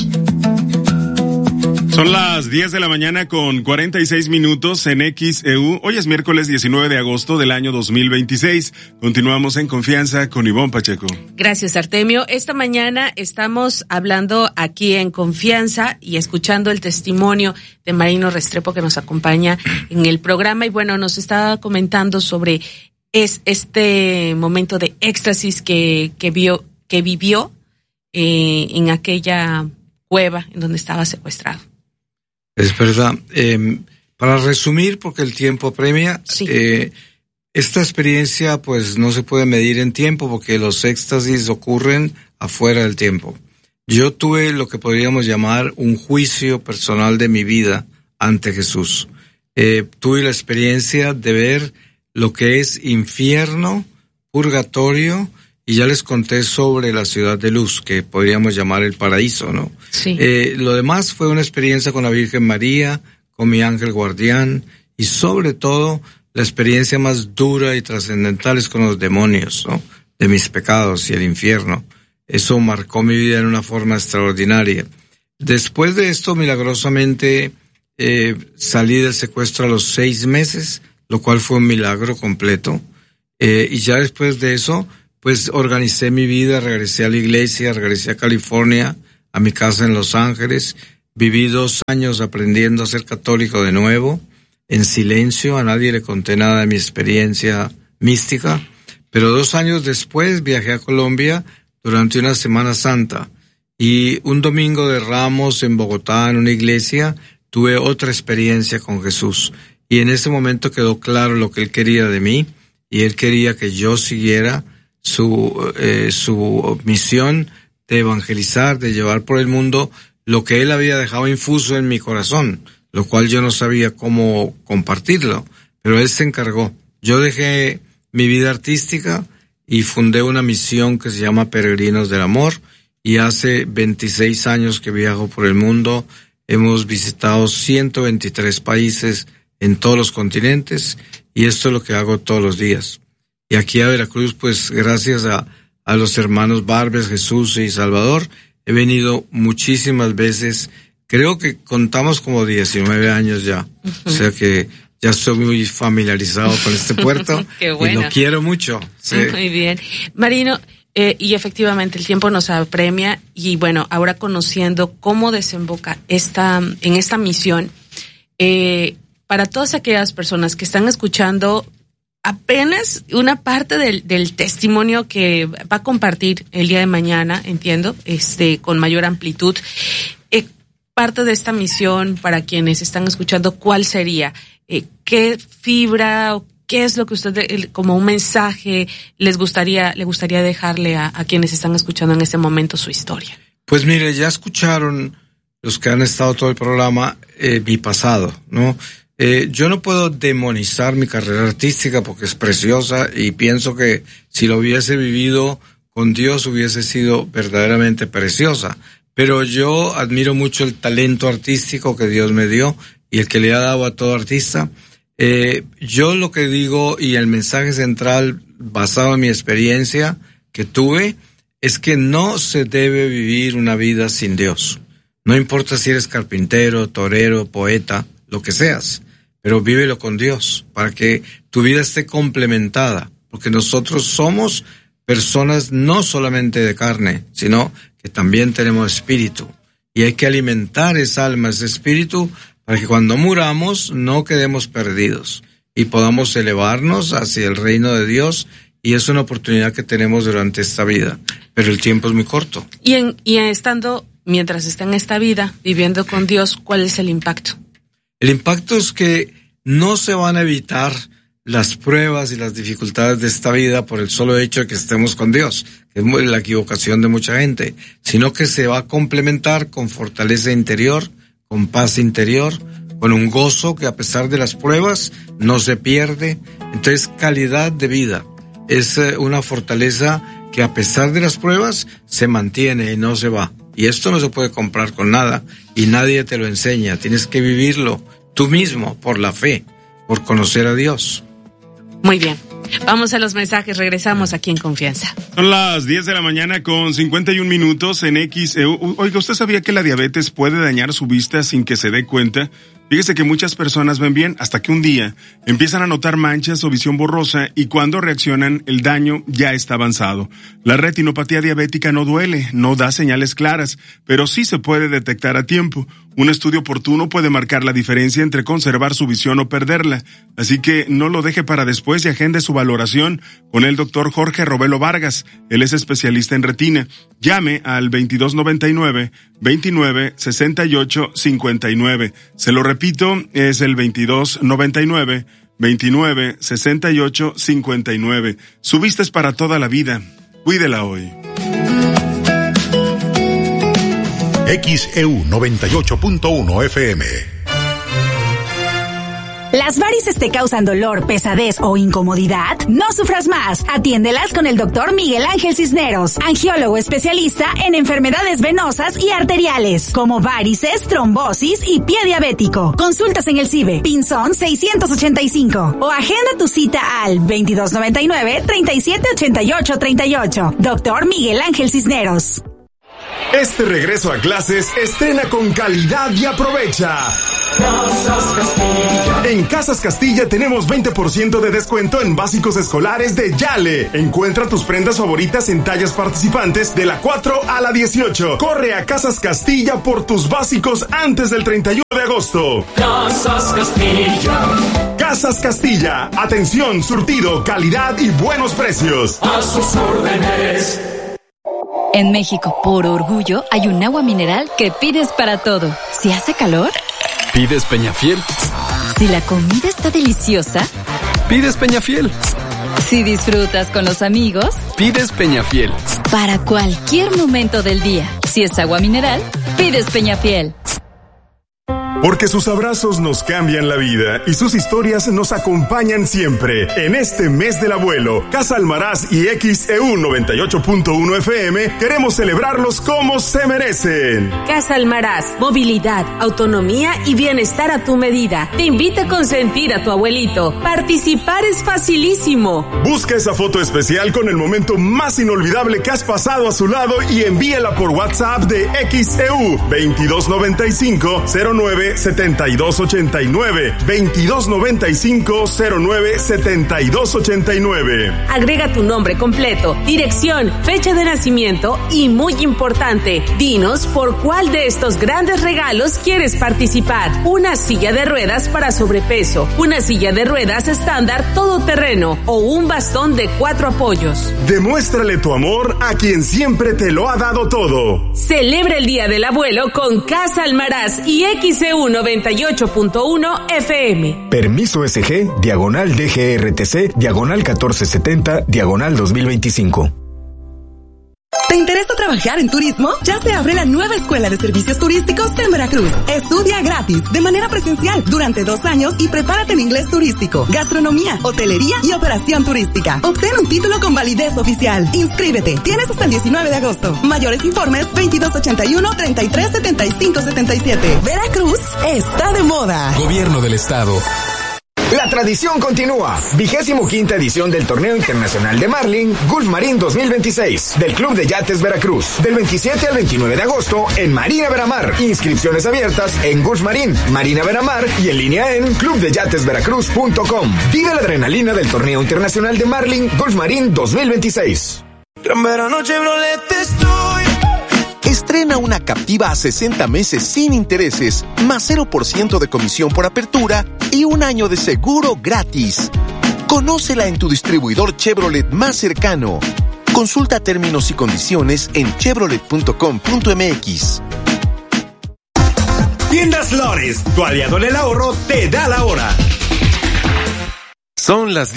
Speaker 2: Son las 10 de la mañana con 46 minutos en XEU. Hoy es miércoles 19 de agosto del año 2026. Continuamos en confianza con Ivonne Pacheco.
Speaker 1: Gracias, Artemio. Esta mañana estamos hablando aquí en confianza y escuchando el testimonio de Marino Restrepo, que nos acompaña en el programa. Y bueno, nos estaba comentando sobre este momento de éxtasis que vivió en aquella cueva en donde estaba secuestrado.
Speaker 4: Es verdad. Para resumir, porque el tiempo apremia, sí. Esta experiencia pues no se puede medir en tiempo porque los éxtasis ocurren afuera del tiempo. yo tuve lo que podríamos llamar un juicio personal de mi vida ante Jesús. Tuve la experiencia de ver lo que es infierno, purgatorio, y ya les conté sobre la ciudad de luz, que podríamos llamar el paraíso, ¿no?
Speaker 1: Sí.
Speaker 4: Lo demás fue una experiencia con la Virgen María, con mi ángel guardián, y sobre todo la experiencia más dura y trascendental es con los demonios, ¿no? De mis pecados y el infierno. Eso marcó mi vida en una forma extraordinaria. Después de esto, milagrosamente, salí del secuestro a los 6 meses, lo cual fue un milagro completo. Y ya después de eso, pues organicé mi vida, regresé a la iglesia, regresé a California, a mi casa en Los Ángeles. Viví 2 años aprendiendo a ser católico de nuevo, en silencio, a nadie le conté nada de mi experiencia mística. Pero 2 años después viajé a Colombia durante una Semana Santa. Y un domingo de Ramos en Bogotá, en una iglesia, tuve otra experiencia con Jesús. Y en ese momento quedó claro lo que Él quería de mí, y Él quería que yo siguiera su misión de evangelizar, de llevar por el mundo lo que Él había dejado infuso en mi corazón, lo cual yo no sabía cómo compartirlo, pero Él se encargó. Yo dejé mi vida artística y fundé una misión que se llama Peregrinos del Amor, y hace 26 años que viajo por el mundo. Hemos visitado 123 países en todos los continentes, y esto es lo que hago todos los días. Y aquí a Veracruz, pues gracias a los hermanos Barbes, Jesús y Salvador, he venido muchísimas veces. Creo que contamos como 19 años ya. Uh-huh. O sea que ya estoy muy familiarizado con este puerto.
Speaker 1: Qué bueno.
Speaker 4: Y lo quiero mucho. Sí.
Speaker 1: Muy bien. Marino, y efectivamente el tiempo nos apremia, y bueno, ahora conociendo cómo desemboca en esta misión, para todas aquellas personas que están escuchando apenas una parte del testimonio que va a compartir el día de mañana, entiendo, con mayor amplitud, parte de esta misión para quienes están escuchando, ¿cuál sería? ¿Qué fibra o qué es lo que usted, como un mensaje, le gustaría dejarle a quienes están escuchando en este momento su historia?
Speaker 4: Pues mire, ya escucharon los que han estado todo el programa, mi pasado, ¿no? Yo no puedo demonizar mi carrera artística porque es preciosa, y pienso que si lo hubiese vivido con Dios hubiese sido verdaderamente preciosa. Pero yo admiro mucho el talento artístico que Dios me dio y el que le ha dado a todo artista. Yo lo que digo, y el mensaje central basado en mi experiencia que tuve, es que no se debe vivir una vida sin Dios. No importa si eres carpintero, torero, poeta, lo que seas, pero vívelo con Dios para que tu vida esté complementada, porque nosotros somos personas no solamente de carne, sino que también tenemos espíritu, y hay que alimentar esa alma, ese espíritu, para que cuando muramos no quedemos perdidos y podamos elevarnos hacia el reino de Dios, y es una oportunidad que tenemos durante esta vida, pero el tiempo es muy corto.
Speaker 1: Mientras está en esta vida, viviendo con Dios, ¿cuál es el impacto?
Speaker 4: El impacto es que no se van a evitar las pruebas y las dificultades de esta vida por el solo hecho de que estemos con Dios, que es la equivocación de mucha gente, sino que se va a complementar con fortaleza interior, con paz interior, con un gozo que a pesar de las pruebas no se pierde. Entonces, calidad de vida es una fortaleza que a pesar de las pruebas se mantiene y no se va. Y esto no se puede comprar con nada, y nadie te lo enseña. Tienes que vivirlo tú mismo, por la fe, por conocer a Dios.
Speaker 1: Muy bien. Vamos a los mensajes, regresamos aquí en Confianza.
Speaker 2: Son las 10 de la mañana con 51 minutos en XEU. Oiga, ¿usted sabía que la diabetes puede dañar su vista sin que se dé cuenta? Fíjese que muchas personas ven bien hasta que un día empiezan a notar manchas o visión borrosa, y cuando reaccionan el daño ya está avanzado. La retinopatía diabética no duele, no da señales claras, pero sí se puede detectar a tiempo. Un estudio oportuno puede marcar la diferencia entre conservar su visión o perderla. Así que no lo deje para después y agende su valoración con el doctor Jorge Robelo Vargas. Él es especialista en retina. Llame al 2299-2968-59. Se lo repito, es el 2299-2968-59. Su vista es para toda la vida. Cuídela hoy.
Speaker 5: XEU 98.1 FM.
Speaker 25: ¿Las varices te causan dolor, pesadez o incomodidad? No sufras más. Atiéndelas con el doctor Miguel Ángel Cisneros, angiólogo especialista en enfermedades venosas y arteriales, como varices, trombosis y pie diabético. Consultas en el CIBE, Pinzón 685, o agenda tu cita al 2299-378838. Doctor Miguel Ángel Cisneros.
Speaker 11: Este regreso a clases estrena con calidad y aprovecha.
Speaker 3: Casas Castilla.
Speaker 11: En Casas Castilla tenemos 20% de descuento en básicos escolares de Yale. Encuentra tus prendas favoritas en tallas participantes de la 4 a la 18. Corre a Casas Castilla por tus básicos antes del 31 de agosto.
Speaker 3: Casas Castilla.
Speaker 11: Casas Castilla. Atención, surtido, calidad y buenos precios.
Speaker 3: A sus órdenes.
Speaker 8: En México, por orgullo, hay un agua mineral que pides para todo. Si hace calor,
Speaker 14: pides Peñafiel.
Speaker 8: Si la comida está deliciosa,
Speaker 14: pides Peñafiel.
Speaker 8: Si disfrutas con los amigos,
Speaker 14: pides Peñafiel.
Speaker 8: Para cualquier momento del día, si es agua mineral, pides Peñafiel.
Speaker 11: Porque sus abrazos nos cambian la vida y sus historias nos acompañan siempre. En este mes del abuelo, Casa Almaraz y XEU 98.1 FM queremos celebrarlos como se merecen.
Speaker 10: Casa Almaraz, movilidad, autonomía y bienestar a tu medida. Te invita a consentir a tu abuelito. Participar es facilísimo.
Speaker 11: Busca esa foto especial con el momento más inolvidable que has pasado a su lado y envíala por WhatsApp de XEU 2295-09-7289 2295-09-7289.
Speaker 10: Agrega tu nombre completo, dirección, fecha de nacimiento y, muy importante, dinos por cuál de estos grandes regalos quieres participar. Una silla de ruedas para sobrepeso, una silla de ruedas estándar todoterreno o un bastón de 4 apoyos.
Speaker 11: Demuéstrale tu amor a quien siempre te lo ha dado todo.
Speaker 10: Celebra el Día del Abuelo con Casa Almaraz y XEU 98.1 FM.
Speaker 15: Permiso SG, diagonal DGRTC, diagonal 1470, diagonal 2025.
Speaker 13: ¿Te interesa trabajar en turismo? Ya se abre la nueva Escuela de Servicios Turísticos en Veracruz. Estudia gratis, de manera presencial, durante 2 años y prepárate en inglés turístico, gastronomía, hotelería y operación turística. Obtén un título con validez oficial. Inscríbete. Tienes hasta el 19 de agosto. Mayores informes 2281-337577. Veracruz está de moda.
Speaker 17: Gobierno del Estado.
Speaker 15: La tradición continúa. 25ª edición del Torneo Internacional de Marlin Gulf Marine 2026 del Club de Yates Veracruz. Del 27 al 29 de agosto en Marina Veramar. Inscripciones abiertas en Gulf Marine, Marina Veramar y en línea en clubdeyatesveracruz.com. Vive la adrenalina del Torneo Internacional de Marlin Gulf Marine 2026.
Speaker 18: Gran verano Chevrolet estoy. Estrena una Captiva a 60 meses sin intereses, más 0% de comisión por apertura y 1 año de seguro gratis. Conócela en tu distribuidor Chevrolet más cercano. Consulta términos y condiciones en chevrolet.com.mx.
Speaker 19: Tiendas Lores, tu aliado en el ahorro, te da la hora.
Speaker 20: Son las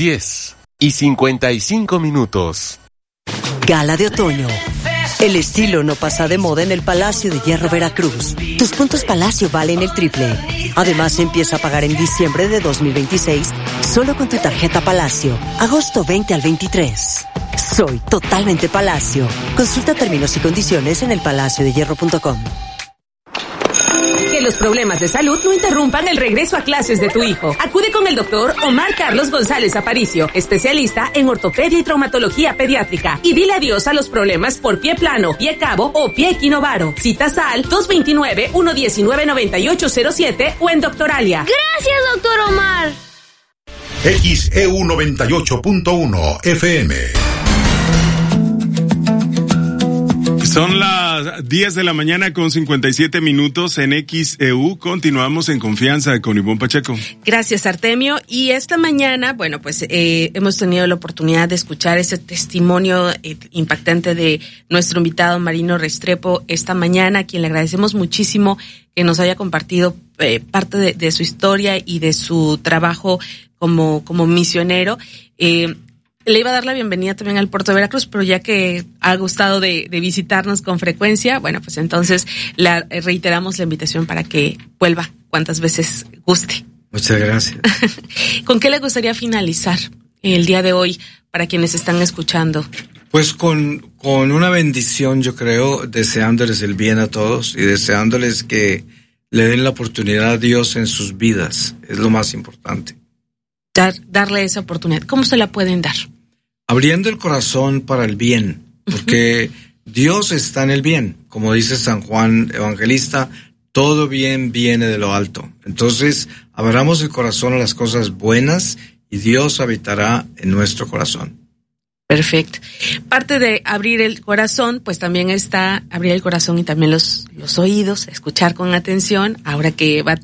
Speaker 20: 10:55.
Speaker 9: Gala de otoño. El estilo no pasa de moda en el Palacio de Hierro Veracruz. Tus puntos Palacio valen el triple. Además, empieza a pagar en diciembre de 2026 solo con tu tarjeta Palacio. Agosto 20 al 23. Soy totalmente Palacio. Consulta términos y condiciones en elpalaciodehierro.com.
Speaker 10: Que los problemas de salud no interrumpan el regreso a clases de tu hijo. Acude con el doctor Omar Carlos González Aparicio, especialista en ortopedia y traumatología pediátrica. Y dile adiós a los problemas por pie plano, pie cabo o pie equinovaro. Citas al 229-119-9807 o en Doctoralia.
Speaker 26: Gracias, doctor Omar.
Speaker 5: XEU 98.1 FM.
Speaker 2: Son las 10 de la mañana con 57 minutos en XEU. Continuamos en confianza con Ivonne Pacheco.
Speaker 1: Gracias, Artemio. Y esta mañana, bueno, pues hemos tenido la oportunidad de escuchar ese testimonio impactante de nuestro invitado Marino Restrepo esta mañana, a quien le agradecemos muchísimo que nos haya compartido parte de su historia y de su trabajo como misionero. Le iba a dar la bienvenida también al puerto de Veracruz, pero ya que ha gustado de visitarnos con frecuencia, bueno, pues entonces reiteramos la invitación para que vuelva cuantas veces guste.
Speaker 4: Muchas gracias.
Speaker 1: ¿Con qué le gustaría finalizar el día de hoy para quienes están escuchando?
Speaker 4: Pues con una bendición, yo creo, deseándoles el bien a todos y deseándoles que le den la oportunidad a Dios en sus vidas. Es lo más importante.
Speaker 1: Darle esa oportunidad. ¿Cómo se la pueden dar?
Speaker 4: Abriendo el corazón para el bien, porque Dios está en el bien. Como dice San Juan Evangelista, todo bien viene de lo alto. Entonces, abramos el corazón a las cosas buenas y Dios habitará en nuestro corazón.
Speaker 1: Perfecto. Parte de abrir el corazón, pues también está abrir el corazón y también los oídos, escuchar con atención, ahora que va